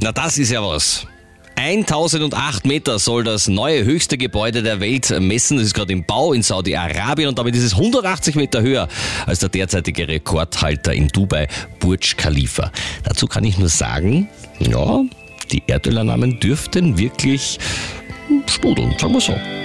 Na, das ist ja was. 1008 Meter soll das neue höchste Gebäude der Welt messen. Das ist gerade im Bau in Saudi-Arabien und damit ist es 180 Meter höher als der derzeitige Rekordhalter in Dubai, Burj Khalifa. Dazu kann ich nur sagen, ja, die Erdöleinnahmen dürften wirklich sprudeln, sagen wir so.